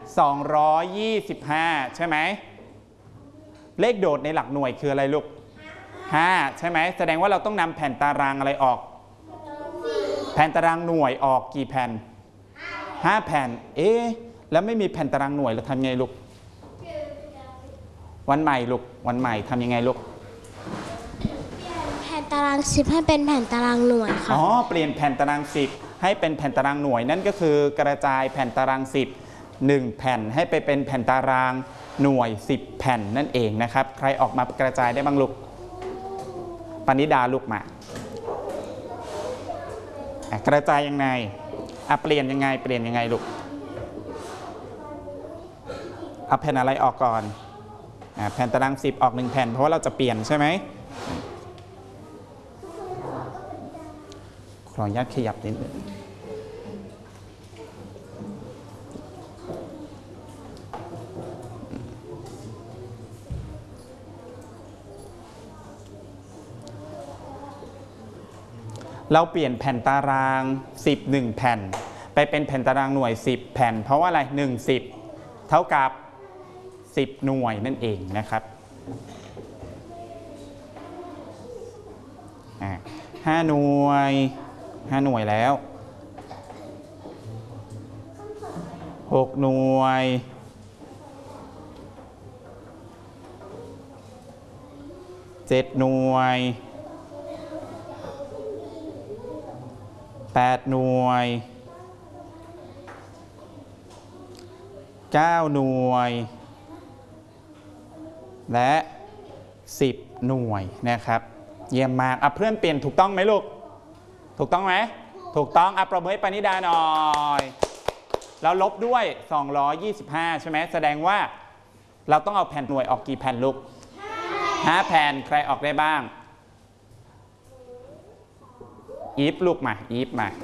225ใช่ไหมเลขโดดในหลักหน่วยคืออะไรลูก5ใช่ไหมแสดงว่าเราต้องนำแผ่นตารางอะไรออกแผ่นตารางหน่วยออกกี่แผ่น5แผ่นแล้วไม่มีแผ่นตารางหน่วยเราทำยังไงลูกวันใหม่ลูกวันใหม่ทำยังไงลูกแผ่นตาราง10ให้เป็นแผ่นตารางหน่วยค่ะเปลี่ยนแผ่นตาราง10ให้เป็นแผ่นตารางหน่วยนั่นก็คือกระจายแผ่นตาราง10 1แผ่นให้ไปเป็นแผ่นตารางหน่วย10แผ่นนั่นเองนะครับใครออกมากระจายได้บ้างลูกปณิดาลูกมากระจายยังไงเปลี่ยนยังไงลูกเอาแผ่นอะไรออกก่อนแผ่นตาราง10ออก1แผ่นเพราะว่าเราจะเปลี่ยนใช่ไหมขออนุญาตขยับนิดนึงเราเปลี่ยนแผ่นตาราง10 1แผ่นไปเป็นแผ่นตารางหน่วย10แผ่นเพราะว่าอะไร1 10เท่ากับ10หน่วยนั่นเองนะครับ5หน่วยแล้ว6หน่วย7หน่วย8หน่วย9หน่วยและ10หน่วยนะครับเยี่ยมมากเพื่อนเปลี่ยนถูกต้องไหมลูกถูกต้องไหมถูกต้องปรบมือให้ปณิดาหน่อยเราลบด้วย225ใช่ไหมแสดงว่าเราต้องเอาแผ่นหน่วยออกกี่แผ่นลูก5แผ่นใครออกได้บ้างอีฟลูกมาอีฟมา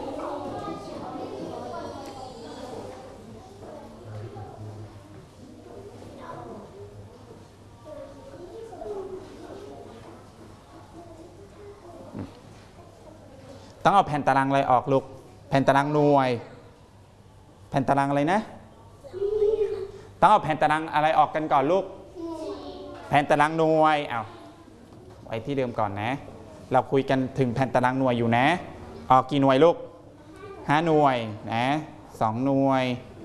ต้องเอาแผ่นตารางอะไรออกลูกแผ่นตารางหน่วยแผ่นตารางอะไรนะต้องเอาแผ่นตารางอะไรออกกันก่อนลูกแผ่นตารางหน่วยไว้ที่เดิมก่อนนะเราคุยกันถึงแผ่นตารางหน่วยอยู่นะออกกี่หน่วยลูก5หน่วยนะ2หน่วย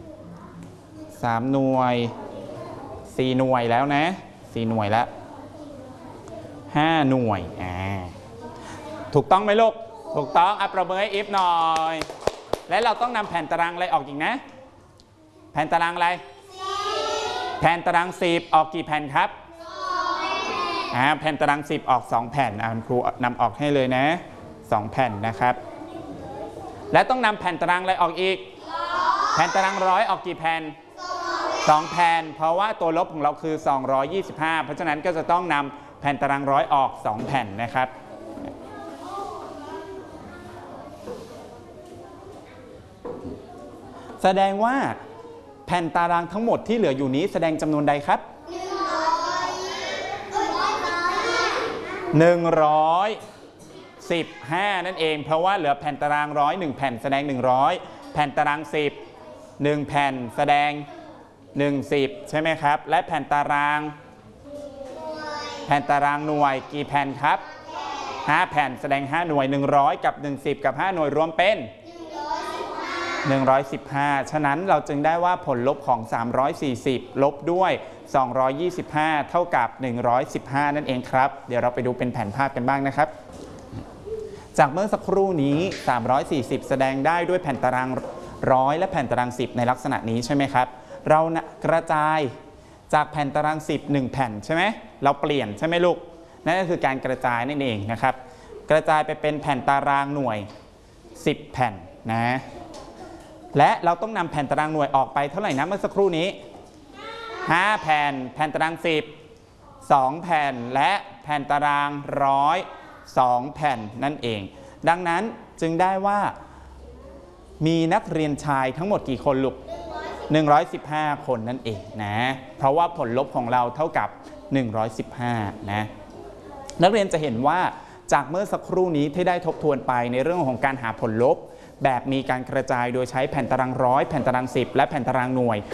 3หน่วย4หน่วยแล้วนะ4หน่วยแล้ว5หน่วยถูกต้องไหมลูกถูกต้องประเมินให้อีฟหน่อยและเราต้องนำแผ่นตารางอะไรออกอีกนะแผ่นตารางอะไรแผ่นตาราง10ออกกี่แผ่นครับแผ่นตาราง10ออก2แผ่นครูนำออกให้เลยนะ2แผ่นนะครับและต้องนำแผ่นตารางอะไรออกอีกแผ่นตาราง100ออกกี่แผ่น2แผ่นเพราะว่าตัวลบของเราคือ225เพราะฉะนั้นก็จะต้องนำแผ่นตาราง100ออก2แผ่นนะครับแสดงว่าแผ่นตารางทั้งหมดที่เหลืออยู่นี้แสดงจำนวนใดครับ115นั่นเองเพราะว่าเหลือแผ่นตาราง101แผ่นแสดง100แผ่นตาราง10 1แผ่นแสดง10ใช่ไหมครับและแผ่นตารางหน่วยกี่แผ่นครับ5แผ่นแสดง5หน่วย100กับ10กับ5หน่วยรวมเป็น115ฉะนั้นเราจึงได้ว่าผลลบของ340ลบด้วย225เท่ากับ115นั่นเองครับเดี๋ยวเราไปดูเป็นแผนภาพกันบ้างนะครับจากเมื่อสักครู่นี้340แสดงได้ด้วยแผ่นตาราง100และแผ่นตาราง10ในลักษณะนี้ใช่ไหมครับเรากระจายจากแผ่นตาราง10 1แผ่นใช่ไหมเราเปลี่ยนใช่ไหมลูกนั่นก็คือการกระจายนั่นเองนะครับกระจายไปเป็นแผ่นตารางหน่วย10แผ่นนะและเราต้องนำแผ่นตารางหน่วยออกไปเท่าไหร่นะเมื่อสักครู่นี้5แผ่นแผ่นตาราง10 2แผ่นและแผ่นตาราง100 2แผ่นนั่นเองดังนั้นจึงได้ว่ามีนักเรียนชายทั้งหมดกี่คนลูก115คนนั่นเองนะเพราะว่าผลลบของเราเท่ากับ115นะนักเรียนจะเห็นว่าจากเมื่อสักครู่นี้ที่ได้ทบทวนไปในเรื่องของการหาผลลบแบบมีการกระจายโดยใช้แผ่นตาราง100แผ่นตาราง10และแผ่นตารางหน่วย